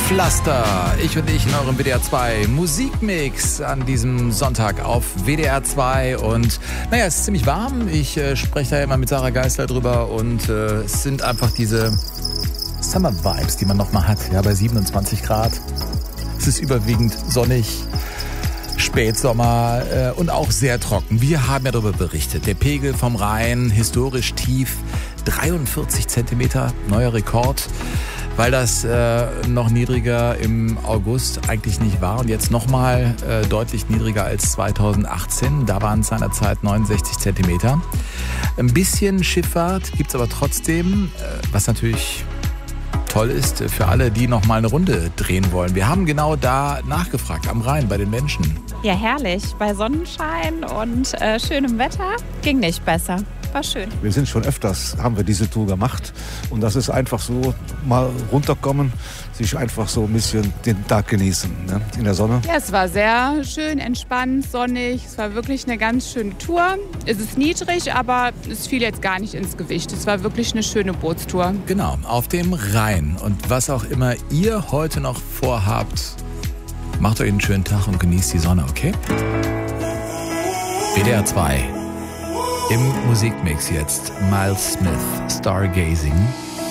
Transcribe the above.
Pflaster, ich und ich in eurem WDR 2 Musikmix an diesem Sonntag auf WDR 2 und naja, es ist ziemlich warm, ich spreche da ja immer mit Sarah Geisler drüber und es sind einfach diese Summer Vibes, die man nochmal hat, ja, bei 27 Grad. Es ist überwiegend sonnig, Spätsommer und auch sehr trocken. Wir haben ja darüber berichtet, der Pegel vom Rhein historisch tief, 43 Zentimeter, neuer Rekord. Weil das noch niedriger im August eigentlich nicht war und jetzt nochmal deutlich niedriger als 2018. Da waren es seinerzeit 69 Zentimeter. Ein bisschen Schifffahrt gibt's aber trotzdem, was natürlich toll ist für alle, die nochmal eine Runde drehen wollen. Wir haben genau da nachgefragt, am Rhein, bei den Menschen. Ja, herrlich. Bei Sonnenschein und schönem Wetter ging nicht besser. War schön. Wir sind schon öfters, haben wir diese Tour gemacht und das ist einfach so, mal runterkommen, sich einfach so ein bisschen den Tag genießen, ne? In der Sonne. Ja, es war sehr schön, entspannt, sonnig. Es war wirklich eine ganz schöne Tour. Es ist niedrig, aber es fiel jetzt gar nicht ins Gewicht. Es war wirklich eine schöne Bootstour. Genau, auf dem Rhein. Und was auch immer ihr heute noch vorhabt, macht euch einen schönen Tag und genießt die Sonne, okay? WDR 2. Im Musikmix jetzt Miles Smith, Stargazing.